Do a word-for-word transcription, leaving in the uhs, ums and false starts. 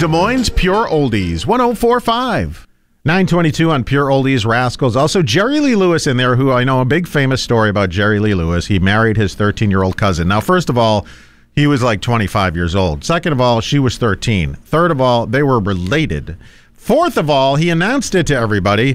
Des Moines Pure Oldies, one oh four point five. nine twenty-two on Pure Oldies Rascals. Also, Jerry Lee Lewis in there, who I know a big famous story about Jerry Lee Lewis. He married his thirteen-year-old cousin. Now, first of all, he was like twenty-five years old. Second of all, she was thirteen. Third of all, they were related. Fourth of all, he announced it to everybody.